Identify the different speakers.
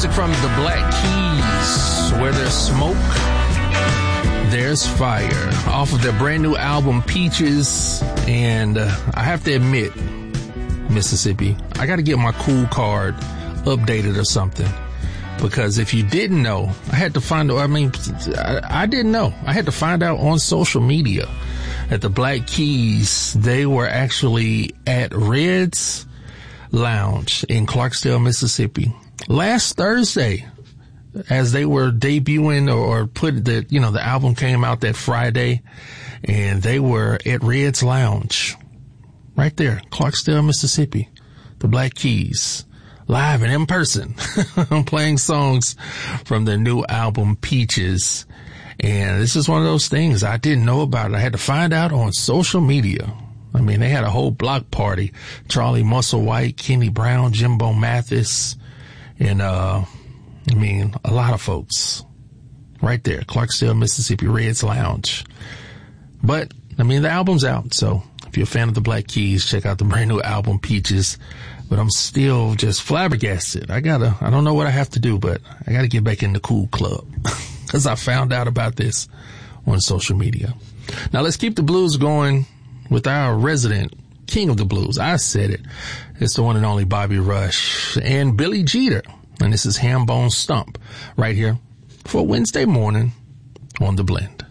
Speaker 1: music from the Black Keys. Where there's smoke, there's fire. Off of their brand new album, Peaches. And I have to admit, Mississippi, I got to get my cool card updated or something. Because if you didn't know, I had to find out. I mean, I didn't know. I had to find out on social media that the Black Keys, they were actually at Red's Lounge in Clarksdale, Mississippi last Thursday, as they were debuting or put the, you know, the album came out that Friday, and they were at Red's Lounge right there, Clarksdale, Mississippi. The Black Keys, live and in person, playing songs from their new album, Peaches. And this is one of those things I didn't know about it. I had to find out on social media. I mean, they had a whole block party. Charlie Musselwhite, Kenny Brown, Jimbo Mathis, and, I mean, a lot of folks right there, Clarksdale, Mississippi, Red's Lounge. But, I mean, the album's out. So if you're a fan of the Black Keys, check out the brand new album, Peaches. But I'm still just flabbergasted. I don't know what I have to do, but I gotta get back in the cool club. Cause I found out about this on social media. Now let's keep the blues going with our resident king of the blues. I said it. It's the one and only Bobby Rush and Billy Jeter. And this is Ham Bone Stump right here for Wednesday morning on The Blend.